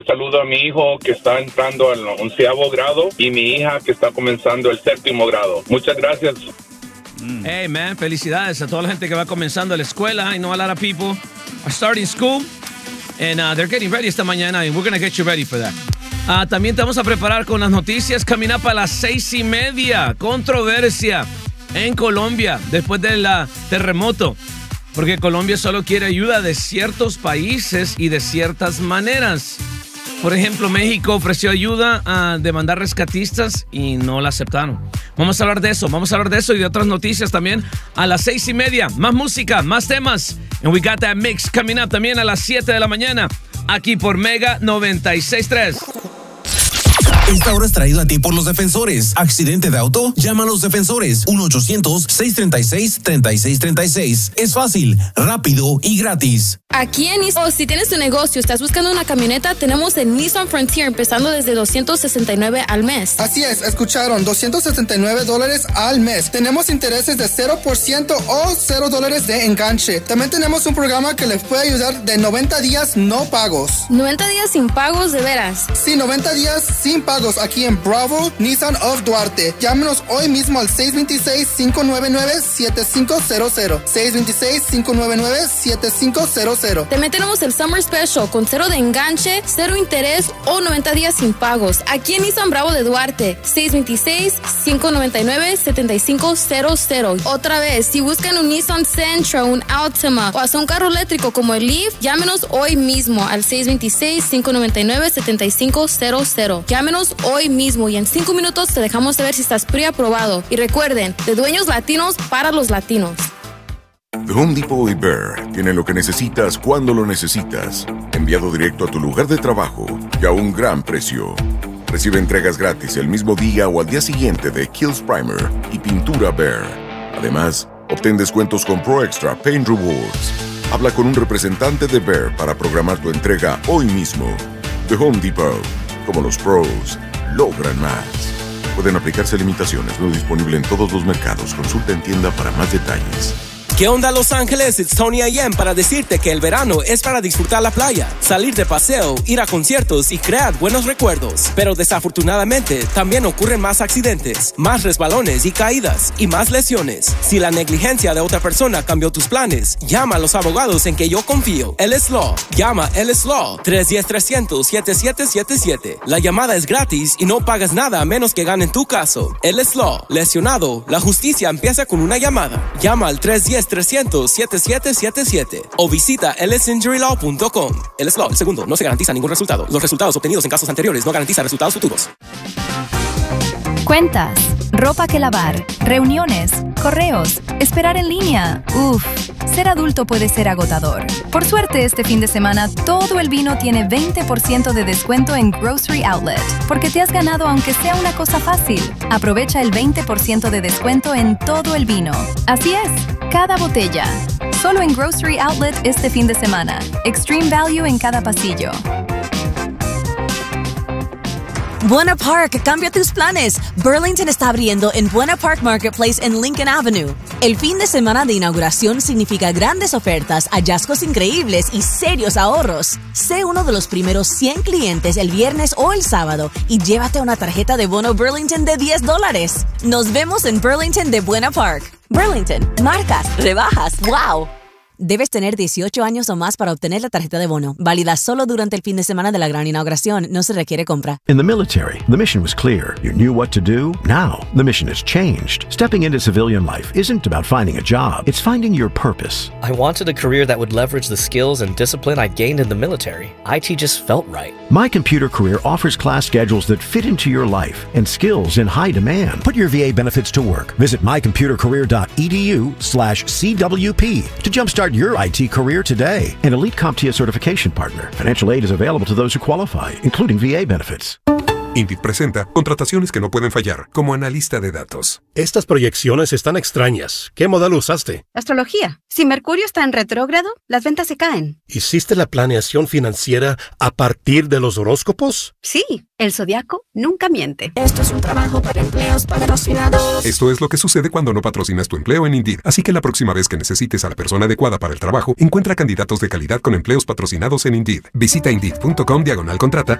Saludo a mi hijo que está entrando al 11º grado y mi hija que está comenzando el 7º grado. Muchas gracias. Hey, man, felicidades a toda la gente que va comenzando la escuela. I know a lot of people are starting school and they're getting ready esta mañana and we're going to get you ready for that. También te vamos a preparar con las noticias. Camina para las 6:30. Controversia en Colombia después del terremoto. Porque Colombia solo quiere ayuda de ciertos países y de ciertas maneras. Por ejemplo, México ofreció ayuda a demandar rescatistas y no la aceptaron. Vamos a hablar de eso y de otras noticias también a las 6:30. Más música, más temas. And we got that mix coming up también a las 7 de la mañana. Aquí por Mega 96.3. Esta hora es traído a ti por los defensores. ¿Accidente de auto? Llama a los defensores. 1-800-636-3636. Es fácil, rápido y gratis. Aquí en Nissan, si tienes tu negocio, estás buscando una camioneta, tenemos el Nissan Frontier empezando desde $269 al mes. Así es, escucharon, $279 al mes. Tenemos intereses de 0% o $0 de enganche. También tenemos un programa que les puede ayudar de 90 días no pagos. 90 días sin pagos, de veras. Sí, 90 días sin pagos aquí en Bravo, Nissan of Duarte. Llámenos hoy mismo al 626-599-7500. 626-599-7500. También tenemos el Summer Special con 0 de enganche, 0 interés o 90 días sin pagos. Aquí en Nissan Bravo de Duarte, 626-599-7500. Otra vez, si buscan un Nissan Sentra, un Altima o hasta un carro eléctrico como el Leaf, llámenos hoy mismo al 626-599-7500. Llámenos hoy mismo y en 5 minutos te dejamos saber si estás preaprobado. Y recuerden, de dueños latinos para los latinos. The Home Depot y Behr tienen lo que necesitas cuando lo necesitas. Enviado directo a tu lugar de trabajo y a un gran precio. Recibe entregas gratis el mismo día o al día siguiente de Kills Primer y pintura Behr. Además, obtén descuentos con Pro Extra Paint Rewards. Habla con un representante de Behr para programar tu entrega hoy mismo. The Home Depot. Como los pros, logran más. Pueden aplicarse limitaciones. No disponible en todos los mercados. Consulta en tienda para más detalles. ¿Qué onda, Los Ángeles? It's Tony AM para decirte que el verano es para disfrutar la playa, salir de paseo, ir a conciertos y crear buenos recuerdos. Pero desafortunadamente también ocurren más accidentes, más resbalones y caídas y más lesiones. Si la negligencia de otra persona cambió tus planes, llama a los abogados en que yo confío. Ellis Law. Llama Ellis Law 310-300-7777. La llamada es gratis y no pagas nada a menos que ganen tu caso. Ellis Law. Lesionado. La justicia empieza con una llamada. Llama al 310-300-7777 o visita ellisinjurylaw.com. Ellis Law, el segundo, no se garantiza ningún resultado. Los resultados obtenidos en casos anteriores no garantizan resultados futuros. Cuentas, ropa que lavar, reuniones, correos, esperar en línea. Uf, ser adulto puede ser agotador. Por suerte, este fin de semana, todo el vino tiene 20% de descuento en Grocery Outlet, porque te has ganado aunque sea una cosa fácil. Aprovecha el 20% de descuento en todo el vino. Así es, cada botella. Solo en Grocery Outlet este fin de semana. Extreme value en cada pasillo. Buena Park, cambia tus planes. Burlington está abriendo en Buena Park Marketplace en Lincoln Avenue. El fin de semana de inauguración significa grandes ofertas, hallazgos increíbles y serios ahorros. Sé uno de los primeros 100 clientes el viernes o el sábado y llévate una tarjeta de bono Burlington de $10. Nos vemos en Burlington de Buena Park. Burlington, marcas, rebajas, wow. Debes tener 18 años o más para obtener la tarjeta de bono. Válida solo durante el fin de semana de la gran inauguración. No se requiere compra. In the military, the mission was clear. You knew what to do. Now, the mission has changed. Stepping into civilian life isn't about finding a job. It's finding your purpose. I wanted a career that would leverage the skills and discipline I gained in the military. IT just felt right. My Computer Career offers class schedules that fit into your life and skills in high demand. Put your VA benefits to work. Visit mycomputercareer.edu/CWP to jumpstart your IT career today. An Elite CompTIA certification partner. Financial aid is available to those who qualify, including VA benefits. Indeed presenta contrataciones que no pueden fallar, como analista de datos. Estas proyecciones están extrañas. ¿Qué modelo usaste? Astrología. Si Mercurio está en retrógrado, las ventas se caen. ¿Hiciste la planeación financiera a partir de los horóscopos? Sí, el zodiaco nunca miente. Esto es un trabajo para empleos patrocinados. Esto es lo que sucede cuando no patrocinas tu empleo en Indeed. Así que la próxima vez que necesites a la persona adecuada para el trabajo, encuentra candidatos de calidad con empleos patrocinados en Indeed. Visita Indeed.com/contrata